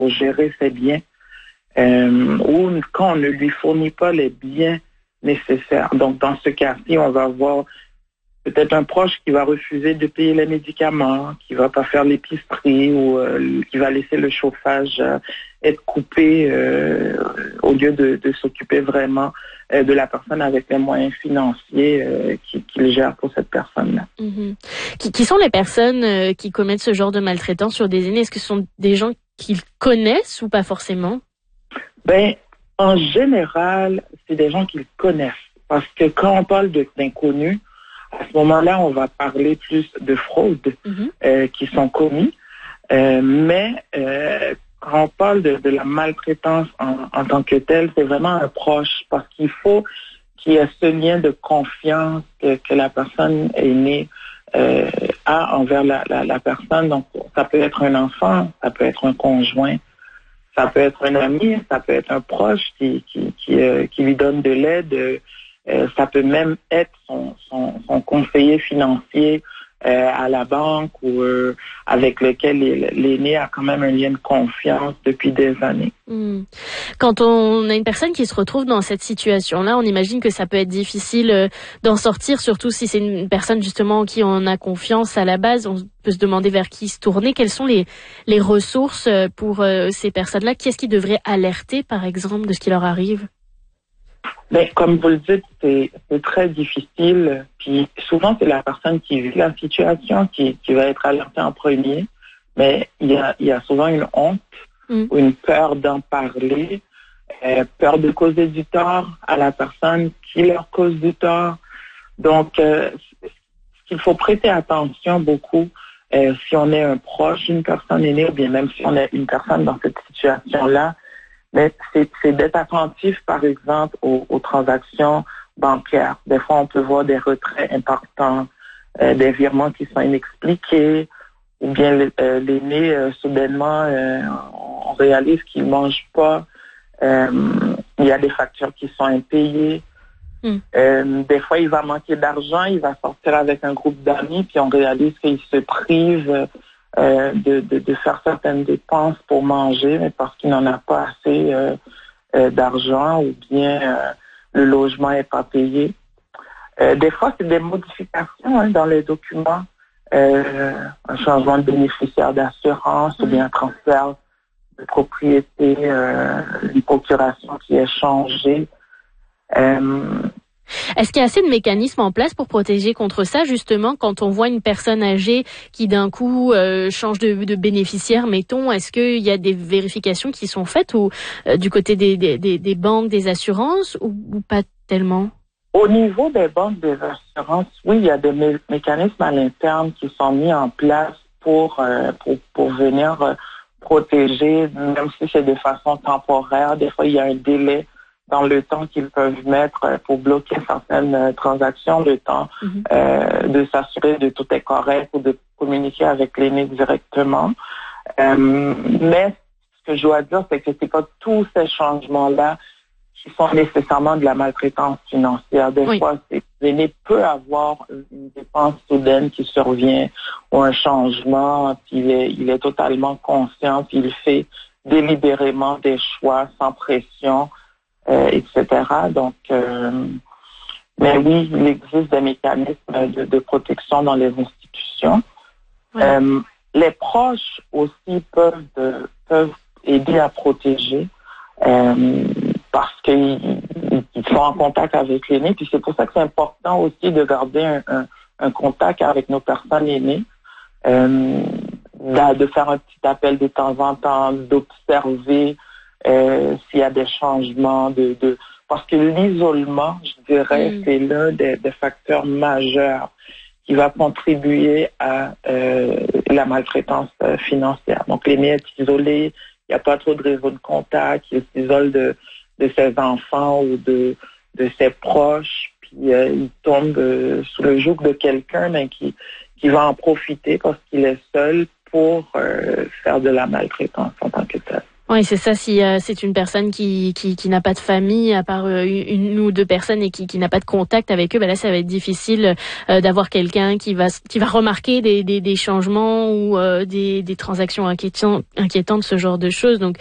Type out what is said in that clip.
pour gérer ses biens, ou quand on ne lui fournit pas les biens nécessaires. Donc, dans ce cas-ci, on va avoir peut-être un proche qui va refuser de payer les médicaments, qui va pas faire l'épicerie ou qui va laisser le chauffage être coupé au lieu de s'occuper vraiment de la personne avec les moyens financiers qu'il gère pour cette personne-là. Mm-hmm. Qui sont les personnes qui commettent ce genre de maltraitance sur des aînés? Est-ce que ce sont des gens qu'ils connaissent ou pas forcément? Ben, en général, c'est des gens qu'ils connaissent. Parce que quand on parle d'inconnus, à ce moment-là, on va parler plus de fraudes qui sont commis. Mais quand on parle de la maltraitance en tant que telle, c'est vraiment un proche parce qu'il faut qu'il y ait ce lien de confiance que la personne aînée a envers la personne. Donc, ça peut être un enfant, ça peut être un conjoint, ça peut être un ami, ça peut être un proche qui lui donne de l'aide. Ça peut même être son conseiller financier à la banque ou avec lequel l'aîné a quand même un lien de confiance depuis des années. Quand on a une personne qui se retrouve dans cette situation-là, on imagine que ça peut être difficile d'en sortir, surtout si c'est une personne justement en qui on a confiance à la base. On peut se demander vers qui se tourner. Quelles sont les ressources pour ces personnes-là? Qui est-ce qui devrait alerter, par exemple, de ce qui leur arrive? Ben, comme vous le dites, c'est très difficile. Puis souvent, c'est la personne qui vit la situation qui va être alertée en premier. Mais il y a souvent une honte ou une peur d'en parler, peur de causer du tort à la personne qui leur cause du tort. Donc, il faut prêter attention beaucoup si on est un proche d'une personne aînée ou bien même si on est une personne dans cette situation-là. Mais c'est d'être attentif, par exemple, aux transactions bancaires. Des fois, on peut voir des retraits importants, des virements qui sont inexpliqués, ou bien l'aîné, soudainement, on réalise qu'il ne mange pas. Il y a des factures qui sont impayées. Des fois, il va manquer d'argent, il va sortir avec un groupe d'amis, puis on réalise qu'il se prive de faire certaines dépenses pour manger, mais parce qu'il n'en a pas assez d'argent ou bien le logement n'est pas payé. Des fois, c'est des modifications dans les documents, un changement de bénéficiaire d'assurance ou bien un transfert de propriété, une procuration qui est changée. Est-ce qu'il y a assez de mécanismes en place pour protéger contre ça, justement, quand on voit une personne âgée qui d'un coup change de bénéficiaire, mettons, est-ce qu'il y a des vérifications qui sont faites ou du côté des banques, des assurances ou pas tellement? Au niveau des banques, des assurances, oui, il y a des mécanismes à l'interne qui sont mis en place pour venir protéger, même si c'est de façon temporaire. Des fois, il y a un délai dans le temps qu'ils peuvent mettre pour bloquer certaines transactions, le temps de s'assurer de tout est correct ou de communiquer avec l'aîné directement. Mais ce que je dois dire, c'est que c'est pas tous ces changements-là qui sont nécessairement de la maltraitance financière. Des fois, l'aîné peut avoir une dépense soudaine qui survient ou un changement, puis il est totalement conscient, puis il fait délibérément des choix sans pression, etc. Donc, mais oui, il existe des mécanismes de protection dans les institutions. Les proches aussi peuvent aider à protéger parce qu'ils sont en contact avec l'aîné. Puis c'est pour ça que c'est important aussi de garder un contact avec nos personnes aînées, de faire un petit appel de temps en temps, d'observer s'il y a des changements, parce que l'isolement, je dirais, c'est l'un des facteurs majeurs qui va contribuer à la maltraitance financière. Donc, l'aîné est isolé, il n'y a pas trop de réseau de contact, il s'isole de ses enfants ou de ses proches, puis il tombe sous le joug de quelqu'un mais qui va en profiter parce qu'il est seul pour faire de la maltraitance en tant que tel. Oui, c'est ça. Si c'est une personne qui n'a pas de famille, à part une ou deux personnes, et qui n'a pas de contact avec eux, ben là, ça va être difficile d'avoir quelqu'un qui va remarquer des changements ou des transactions inquiétantes, ce genre de choses. Donc,